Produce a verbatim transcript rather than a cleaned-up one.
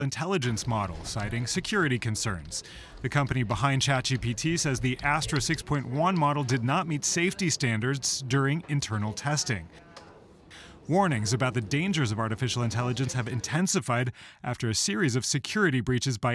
intelligence model, citing security concerns. The company behind ChatGPT says the Astra six point one model did not meet safety standards during internal testing. Warnings about the dangers of artificial intelligence have intensified after a series of security breaches by